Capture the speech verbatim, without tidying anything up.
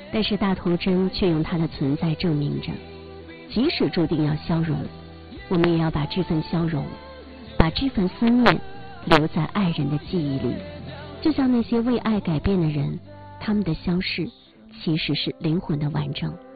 但是大头针却用它的存在证明着，即使注定要消融，我们也要把这份消融，把这份思念留在爱人的记忆里。就像那些为爱改变的人，他们的消逝其实是灵魂的完整。